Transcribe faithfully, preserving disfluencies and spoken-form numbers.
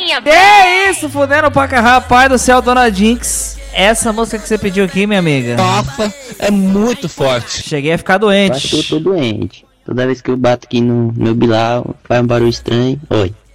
minha Que é isso, fudendo pra cá, rapaz do céu, Dona Jinx. Essa música que você pediu aqui, minha amiga. Nossa, é muito forte. Cheguei a ficar Eu acho que eu doente. tô doente. Toda vez que eu bato aqui no meu bilau, faz um barulho estranho. Oi.